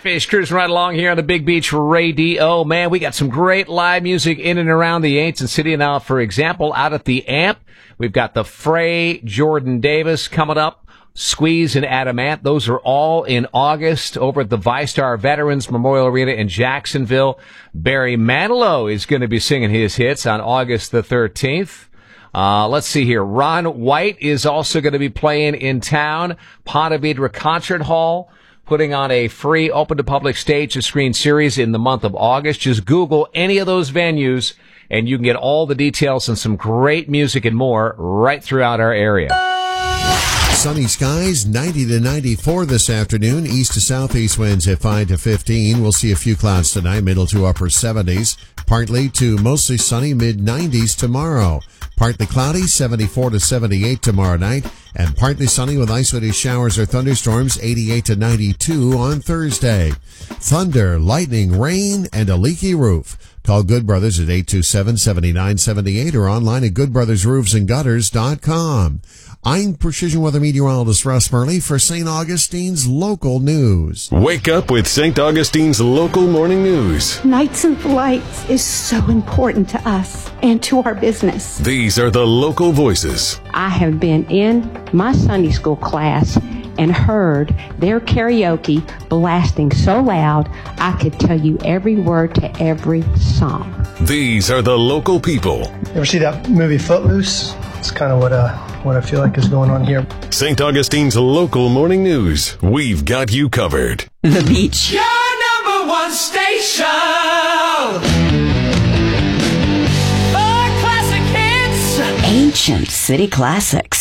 Fish cruising right along here on the Big Beach Radio. Man, we got some great live music in and around the ancient city. Now, for example, out at the Amp, we've got the Fray, Jordan Davis coming up, Squeeze and Adamant. Those are all in August over at the ViStar Veterans Memorial Arena in Jacksonville. Barry Manilow is going to be singing his hits on August the 13th. Let's see here. Ron White is also going to be playing in town. Ponte Vedra Concert Hall, putting on a free open-to-public stage-to-screen series in the month of August. Just Google any of those venues, and you can get all the details and some great music and more right throughout our area. Sunny skies, 90 to 94 this afternoon. East to southeast winds at 5 to 15. We'll see a few clouds tonight, middle to upper 70s. Partly to mostly sunny, mid-90s tomorrow. Partly cloudy, 74 to 78 tomorrow night. And partly sunny with isolated showers or thunderstorms, 88 to 92 on Thursday. Thunder, lightning, rain, and a leaky roof. Call Good Brothers at 827-7978 or online at goodbrothersroofsandgutters.com. I'm Precision Weather Meteorologist Russ Murley for St. Augustine's Local News. Wake up with St. Augustine's Local Morning News. Nights and Lights is so important to us and to our business. These are the local voices. I have been in my Sunday school class and heard their karaoke blasting so loud I could tell you every word to every song. These are the local people. You ever see that movie Footloose? It's kind of what I feel like is going on here. St. Augustine's Local Morning News. We've got you covered. The Beach. Your number one station. For classic hits. Ancient City Classics.